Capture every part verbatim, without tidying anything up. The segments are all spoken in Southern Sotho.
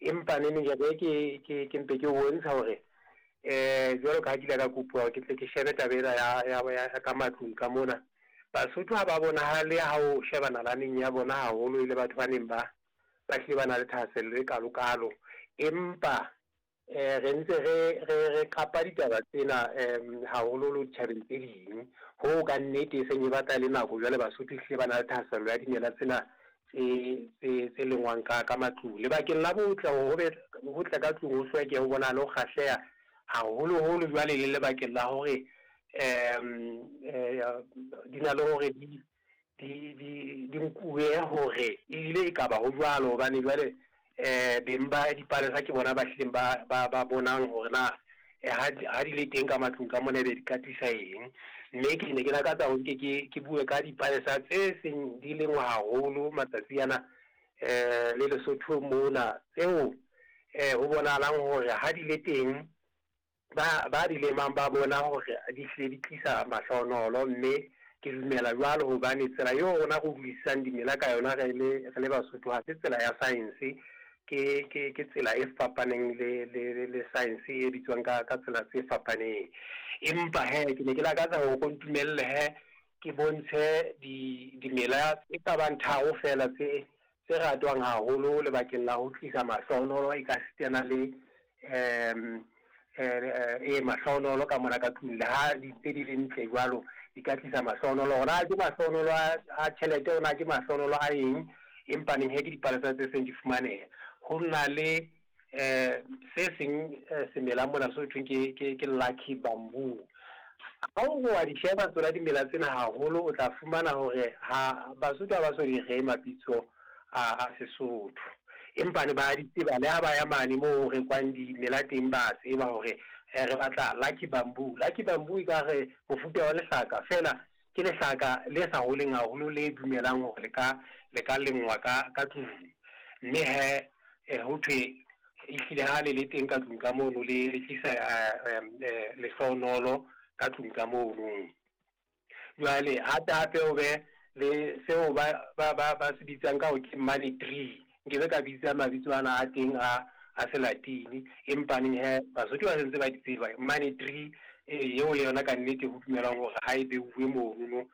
empa ne ne ke ke ke mpe ke bontsha hore eh jwalo ka dila ka kopuwa ke tle ke shebe tabela ya ya ka matlung ka mona Basotho ha ba bona hale ha o shebana laneng ya bona haholo ile batho ba neng ba ba hlebana le thahasello e kalo kalo empa eh re ntse re re kapa ditaba tsena em haholo lo dithabeng tse ding ho ka nnete se nye batla le nako jwale Basotho hlebana le thahasello ya dimela tsena tse tse tse lengwang ka ka matlung le bakeng la botla ho be ho tla ka tlung ho sweke ho bona lo khahleha haholo holo jwale le le bakeng la hore um eh di na le hore di di di di nkuwe hore ile e ka ba ho jwalo hobane jwale eh bemba dipalesa ke bona ba hleng ba ba bonang hore na ha di le teng ka matlung ka mona be di katisa eng mme ke ne ke lakatsa ho ke ke ke bue ka dipalesa tse seng di lengwa haholo matsatsi ana eh le Lesotho mona tseo eh ho bonahalang hore ha di le teng ba ba di lemang ba bona hore di hle di tlisa mahlonolo mme ke dumela jwalo hobane tsela yo rona go buisang dimela ka yona re le re le Basotho ha se tsela ya science ke ke ke tsela e fapaneng le le le science e bitswang ka ka tsela tse fapaneng empa he ke ne ke lakatsa ho kontumelle he ke bontshe di dimela e ka bang thao fela tse tse ratwang haholo le bakeng la ho tlisa mahlonolo e ka sitana le em eh e mahlonolo ka mona ka tlung le ha di tse di le ntle jwalo di ka tlisa mahlonolo ona ke mahlonolo a tjhelete ona ke mahlonolo a eng empa neng he ke dipalesa tse seng di fumaneha ho nna le eh se seng semela mona so thweng ke ke ke lucky bamboo ha o wa di sheba tsona dimela tsena haholo o tla fumana hore ha Basotho ba so di re mapitso a Sesotho empa ne ba di tseba le ha ba ya mane mo re kwang di mela teng ba tseba hore re batla lucky bamboo lucky bamboo e ka re mofuta wa lehlaka fela ke lehlaka le sa holeng haholo le dumelang hore le ka le ka lengwa ka ka tlung mme he ho thwe e hlile ha le le teng ka tlung ka mono le le tlisa le sonolo ka tlung ka mono jwale hape o be le seo ba ba ba se bitsang ka ho ke money tree nke be ka bitsa mabitso ana a teng a a selatini empa neng he Basotho ba sentse ba di tseba money tree e yo le yona ka nnete ho dumelang hore ha e be uwe mono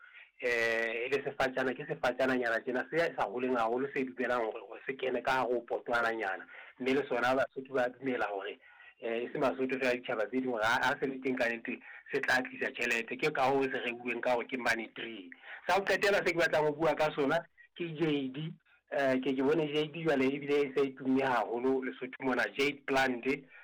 eh le sefatjana ke sefatjana nyana tjena se sa holeng haholo se dumelang hore ho se kene ka ho potwana nyana mme le sona Basotho ba dumela hore eh se Basotho re a ditjhaba tse ding hore ha se le teng ka nnete se tla tlisa tjhelete ke ka ho se re bueng ka hore ke money tree sa o qetela se ke batlang ho bua ka sona ke jade eh ke ke bone jade jwale ebile se tumme haholo Lesotho mona jade plant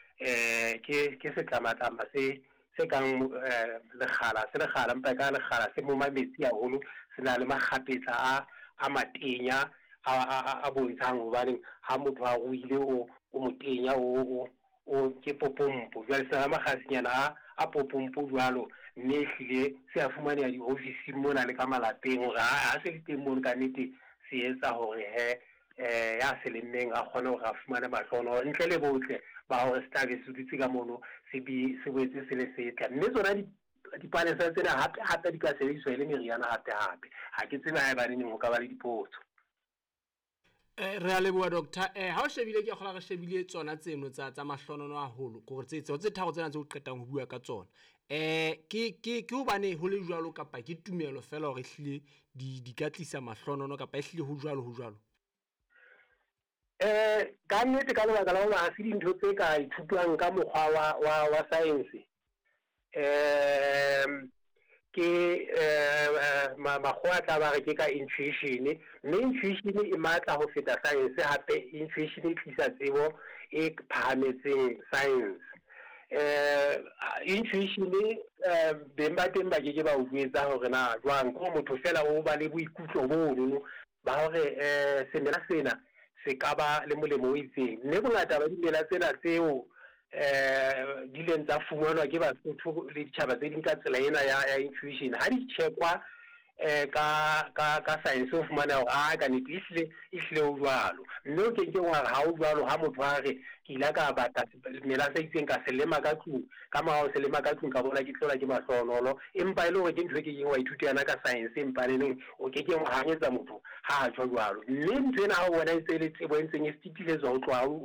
eh ke ke se tlamatama se se kang le khala se le khala mpa ka le khala se mo mametsi haholo se na le makgapetla a a matenya a a bontshang hobane ha motho a ruile o o motenya o o ke popompo jwale se ma khasinyana a a popompo jwalo mme hlile se a fumana di office mona le ka malapeng hore ha se le teng mo ka nnete se etsa hore he eh ya se le mmeng a kgona ho ra fumana mahlono ntle le botle ba hore stave se dutse ka mono se bi se boetse se le setla mme tsona di dipalesa tsena hape hape di ka sebediswa le meriana hape hape ha ke tseba ha ba neng ho ka ba le dipotso eh re a leboha doctor eh ha o shebile ke kgola re shebile tsona tseno tsa tsa mahlonono a holo go re tse tse tharo tsena tse o qetang ho bua ka tsona eh ke ke ke ho bane ho le jwalo kapa ke tumelo fela hore hlile di di ka tlisa mahlonono kapa hlile ho jwalo ho jwalo eh ka nnete ka lebaka la hore ha se dintho tse ka ithutwang ka mokgwa wa wa wa science eh ke eh makgwa tla ba re ke ka intuition mme intuition e matla ho feta science hape intuition e tlisa tsebo e phahametseng science eh intuition eh bemba teng ba ke ba o buetsa hore na jwang ko motho fela o ba le boikutlo bono ba hore eh semela sena se ka ba le molemo o itseng mme bongata ba dimela tsena tseo eh di leng tsa fumanwa ke Basotho le ditjhaba tse ding ka tsela ena ya intuition ha di checkwa eh ka ka ka science of fumana a ka nete isle isle o jwalo mme o ke ke wa ha o jwalo ha motho a re ke ila ka bata mela sa itseng ka selema ka tlung ka ma o selema ka tlung ka bona ke tlola ke mahlonolo empa ile hore ke ntwe ke eng wa ithutana ka science empa neng o ke ke wa hanyetsa motho ha a jwalo mme ntwe na ha o bona itse le tsebo entseng e stipile tswa ho tloa